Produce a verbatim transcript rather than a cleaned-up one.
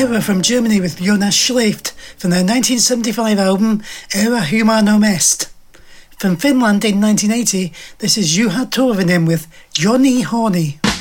Era from Germany with Jonas Schläft from their nineteen seventy-five album Era Humanom Est. From Finland in nineteen eighty, this is Juha Torvinen with Johnny Horny.